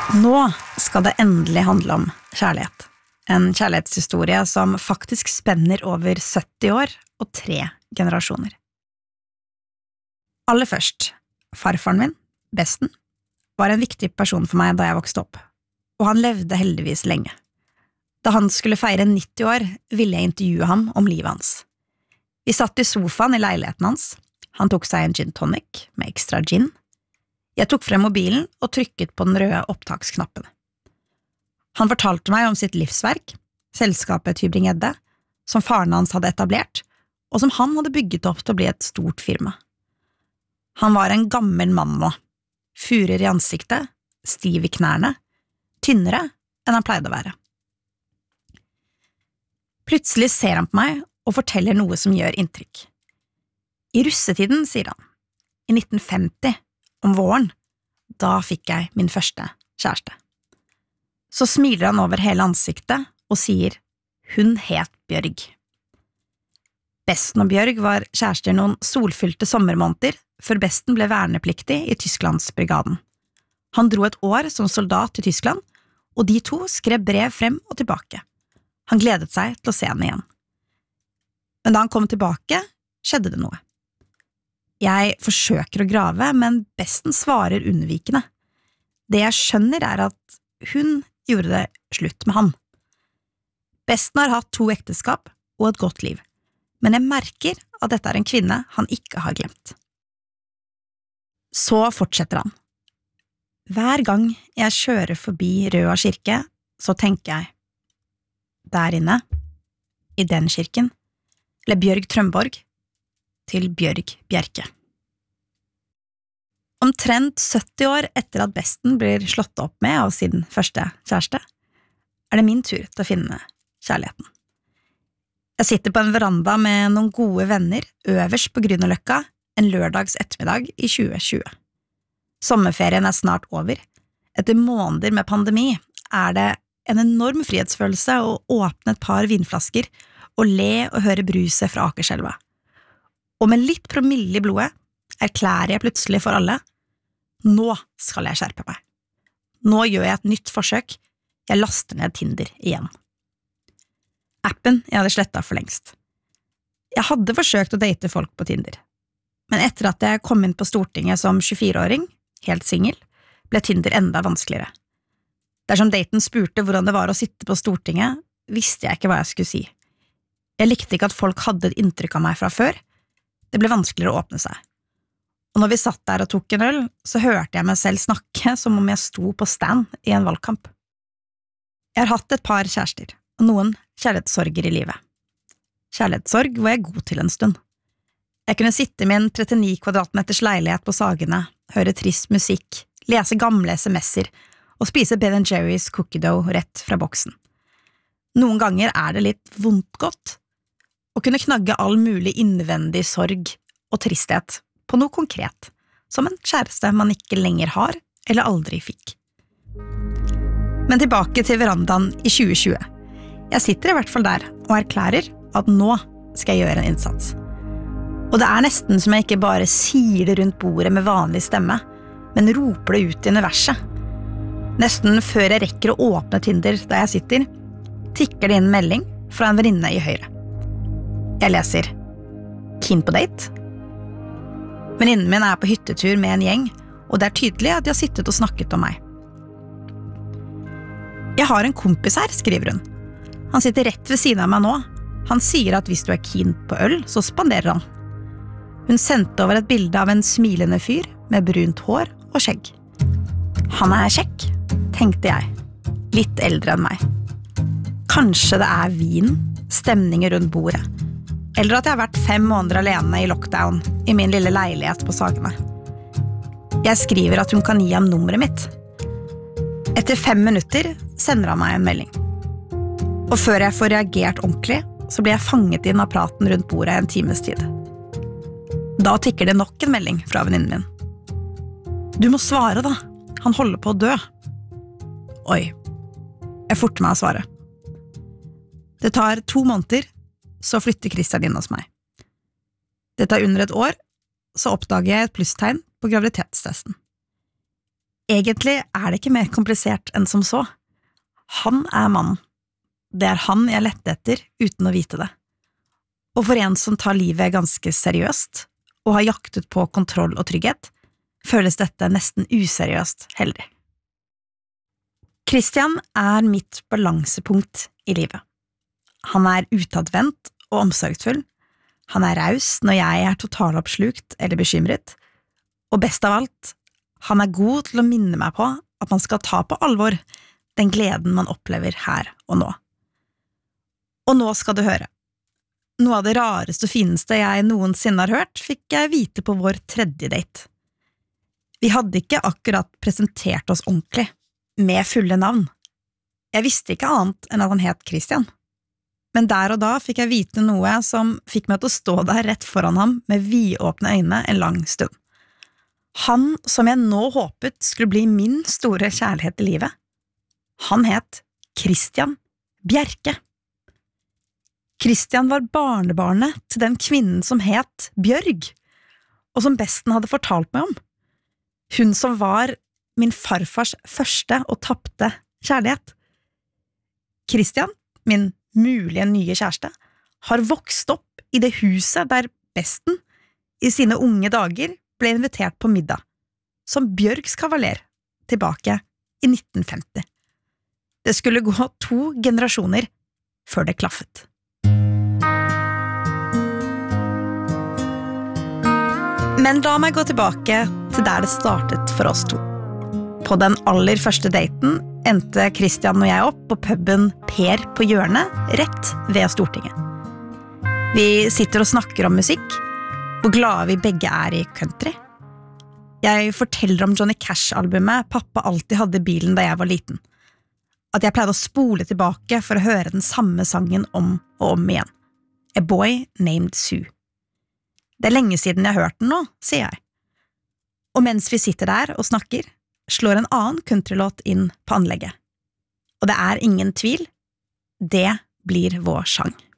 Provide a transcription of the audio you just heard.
Nå skal det endelig handle om kjærlighet. En kjærlighetshistorie som faktisk spenner over 70 år og 3 generasjoner. Aller først, farfaren min, besten, var en viktig person for meg da jeg vokste opp, og han levde heldigvis lenge. Da han skulle feire 90 år, ville jeg intervjue ham om livet hans. Vi satt i sofaen i leiligheten hans, han tok seg en gin tonic med ekstra gin. Jeg tok frem mobilen og trykket på den røde opptaksknappen. Han fortalte meg om sitt livsverk, selskapet Tybring-Gjedde, som faren hans hadde etablert, og som han hadde bygget opp til å bli et stort firma. Han var en gammel mann nå, furer i ansiktet, stiv i knærne, tynnere enn han pleide å være. Plutselig ser han på meg og forteller noe som gjør inntrykk. I russetiden, sier han, i 1950, om våren, da fikk jeg min første kjæreste. Så smiler han over hele ansiktet og sier, hun het Bjørg. Besten og Bjørg var kjærester noen solfylte sommermåneder, før Besten ble vernepliktig i Tysklandsbrigaden. Han dro et år som soldat til Tyskland, og de to skrev brev frem og tilbake. Han gledet seg til å se henne igjen. Men da han kom tilbake, skjedde det noe. Jeg forsøker å grave, men Besten svarer unnvikende. Det jeg skjønner er at hun gjorde det slutt med han. Besten har hatt 2 ekteskap og et godt liv, men jeg merker at dette er en kvinne han ikke har glemt. Så fortsetter han. Hver gang jeg kjører forbi Røa kirke, så tenker jeg, der inne, i den kirken, ble Bjørg Trømborg til Bjørg Bjerke. Omtrent 70 år etter at Besten blir slått opp med av sin første kjæreste, er det min tur til å finne kjærligheten. Jeg sitter på en veranda med noen gode venner øverst på Grünerløkka en lørdags ettermiddag i 2020. Sommerferien er snart over. Etter måneder med pandemi er det en enorm frihetsfølelse å åpne et par vinflasker og le og høre bruset fra Akerselva. Og med litt promille i blodet erklærer jeg plutselig for alle, nå skal jeg skjerpe meg. Nå gjør jeg et nytt forsøk, jeg laster ned Tinder igjen. Appen jeg hadde slettet for lengst. Jeg hadde forsøkt å date folk på Tinder, men etter at jeg kom inn på Stortinget som 24-åring, helt singel, ble Tinder enda vanskeligere. Dersom daten spurte hvordan det var å sitte på Stortinget, visste jeg ikke hva jeg skulle si. Jeg likte ikke at folk hadde et inntrykk av meg fra før. Det ble vanskeligere å åpne seg. Og når vi satt der og tok en øl, så hørte jeg meg selv snakke som om jeg sto på stand i en valgkamp. Jeg har hatt et par kjærester, og noen kjærlighetssorger i livet. Kjærlighetssorg var jeg god til en stund. Jeg kunne sitte i min 39 kvadratmeters leilighet på Sagene, høre trist musikk, lese gamle SMS-er og spise Ben & Jerry's cookie dough rett fra boksen. Noen ganger er det litt vondt godt å kunne knagge all mulig innvendig sorg og tristhet på noe konkret, som en kjæreste man ikke lenger har eller aldri fikk. Men tilbake til verandaen i 2020. Jeg sitter i hvert fall der og erklærer at nå skal jeg gjøre en innsats. Og det er nesten som jeg ikke bare sier det rundt bordet med vanlig stemme, men roper det ut i universet. Nesten før jeg rekker å åpne Tinder der jeg sitter, tikker det inn melding fra en venninne i høyre. Jeg leser, keen på date? Venninnen min er på hyttetur med en gjeng, og det er tydelig at de har sittet og snakket om meg. Jeg har en kompis her, skriver hun. Han sitter rett ved siden av meg nå. Han sier at hvis du er keen på øl, så spanderer han. Hun sendte over et bilde av en smilende fyr med brunt hår og skjegg. Han er kjekk, tenkte jeg, litt eldre enn meg. Kanskje det er vin, stemninger rundt bordet, eller at jeg har vært 5 måneder alene i lockdown i min lille leilighet på Sagene. Jeg skriver at hun kan gi ham nummeret mitt. Etter 5 minutter sender han meg en melding. Og før jeg får reagert ordentlig, så blir jeg fanget inn av praten rundt bordet en times tid. Da tikker det nok en melding fra venninnen min. Du må svare da, han holder på å dø. Oi, jeg forter meg å svare. Det tar 2 måneder, så flytter Christian inn hos meg. Det tar under et år, så oppdager jeg et plusstegn på graviditetstesten. Egentlig det ikke mer komplisert enn som så. Han mannen. Det han jeg lette etter uten å vite det. Og for en som tar livet ganske seriøst, og har jaktet på kontroll og trygghet, føles dette nesten useriøst heldig. Christian mitt balansepunkt i livet. Han utadvendt og omsorgsfull. Han raus når jeg totaloppslukt eller bekymret. Og best av alt, han god til å minne meg på at man skal ta på alvor den gleden man opplever her og nå. Og nå skal du høre. Noe av det rareste og fineste jeg noensinne har hørt, fikk jeg vite på vår tredje date. Vi hadde ikke akkurat presentert oss ordentlig, med fulle navn. Jeg visste ikke annet enn at han het Christian. Men der og da fikk jeg vite noe som fikk meg til å stå der rett foran ham med vidåpne øyne en lang stund. Han som jeg nå håpet skulle bli min store kjærlighet i livet. Han het Christian Bjerke. Christian var barnebarnet til den kvinnen som het Bjørg, og som besten hadde fortalt meg om. Hun som var min farfars første og tapte kjærlighet. Christian, min mulige nye kjæreste, har vokst opp i det huset der besten i sine unge dager ble invitert på middag, som Bjørgs kavaler, tilbake i 1950. Det skulle gå 2 generasjoner før det klaffet. Men la meg gå tilbake til der det startet for oss 2. På den aller første daten endte Christian og jeg opp på puben Per på hjørnet, rett ved Stortinget. Vi sitter og snakker om musikk, hvor glade vi begge i country. Jeg forteller om Johnny Cash-albumet pappa alltid hadde i bilen da jeg var liten. At jeg pleide å spole tilbake for å høre den samme sangen om og om igjen. A Boy Named Sue. Det lenge siden jeg har hørt den nå, sier jeg. Og mens vi sitter der og snakker, slår en annen countrylåt inn på anlegget. Og det ingen tvil, det blir vår sang.